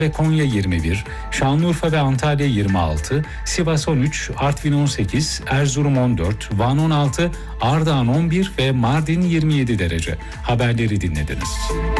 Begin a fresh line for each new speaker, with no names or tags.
ve Konya 21, Şanlıurfa ve Antalya 26, Sivas 13, Artvin 18, Erzurum 14, Van 16, Ardahan 11 ve Mardin 27 derece. Haberleri dinlediniz.